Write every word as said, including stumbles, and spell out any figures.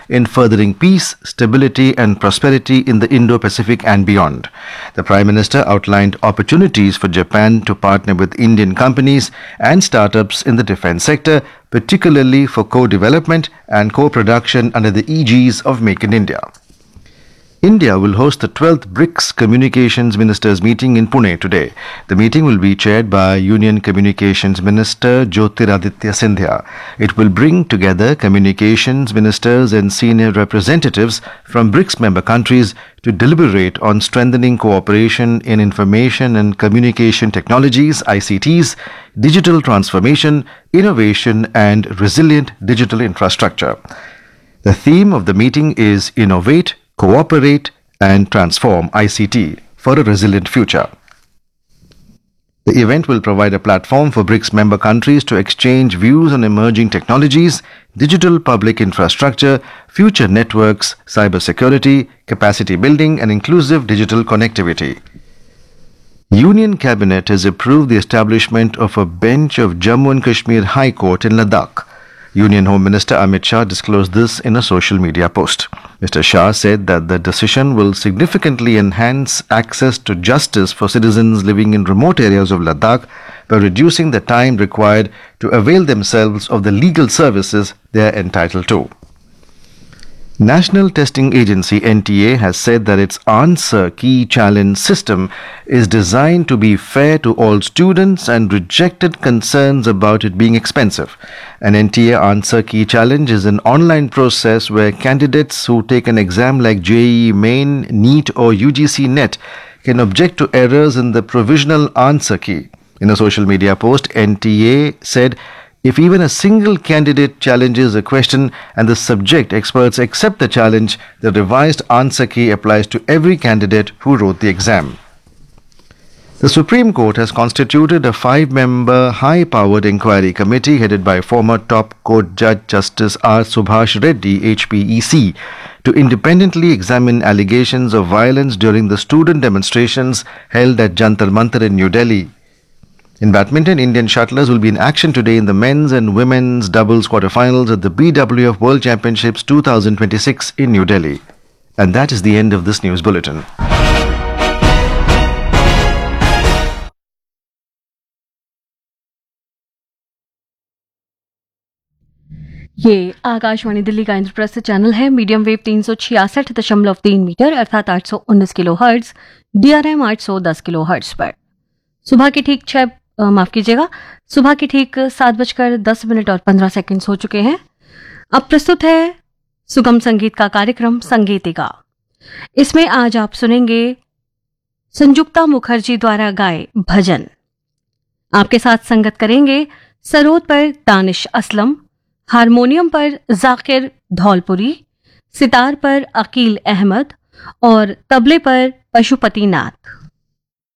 in furthering peace, stability and prosperity in the Indo-Pacific and beyond. The Prime Minister outlined opportunities for Japan to partner with Indian companies and startups in the defense sector, particularly for co-development and co-production under the aegis of Make in India. India will host the twelfth BRICS Communications Ministers meeting in Pune today. The meeting will be chaired by Union Communications Minister Jyotiraditya Scindia. It will bring together communications ministers and senior representatives from BRICS member countries to deliberate on strengthening cooperation in information and communication technologies, I C Ts, digital transformation, innovation and resilient digital infrastructure. The theme of the meeting is Innovate, Cooperate and Transform I C T for a Resilient Future. The event will provide a platform for BRICS member countries to exchange views on emerging technologies, digital public infrastructure, future networks, cybersecurity, capacity building and inclusive digital connectivity. Union Cabinet has approved the establishment of a bench of Jammu and Kashmir High Court in Ladakh. Union Home Minister Amit Shah disclosed this in a social media post. Mister Shah said that the decision will significantly enhance access to justice for citizens living in remote areas of Ladakh by reducing the time required to avail themselves of the legal services they are entitled to. National Testing Agency N T A has said that its Answer Key Challenge system is designed to be fair to all students and rejected concerns about it being expensive. An N T A Answer Key Challenge is an online process where candidates who take an exam like J E E Main, NEET or U G C Net can object to errors in the provisional answer key. In a social media post, N T A said, if even a single candidate challenges a question and the subject experts accept the challenge, the revised answer key applies to every candidate who wrote the exam. The Supreme Court has constituted a five-member high-powered inquiry committee headed by former top court judge Justice R. Subhash Reddy, H P E C, to independently examine allegations of violence during the student demonstrations held at Jantar Mantar in New Delhi. In badminton, Indian shuttlers will be in action today in the men's and women's doubles quarterfinals at the B W F World Championships twenty twenty-six in New Delhi. And that is the end of this news bulletin. ये आकाशवाणी दिल्ली का Indraprastha channel है। Medium wave तीन सौ छियासठ दशमलव तीन metre अर्थात आठ सौ उन्नीस kilo hertz, D R M आठ सौ दस किलो हर्ट्ज पर सुबह की ठीक छह माफ कीजिएगा सुबह की ठीक सात बजकर दस मिनट और पंद्रह सेकंड हो चुके हैं। अब प्रस्तुत है सुगम संगीत का कार्यक्रम संगीतिका। इसमें आज आप सुनेंगे संजुक्ता मुखर्जी द्वारा गाए भजन। आपके साथ संगत करेंगे सरोद पर दानिश असलम, हारमोनियम पर जाकिर धौलपुरी, सितार पर अकील अहमद और तबले पर पशुपति नाथ।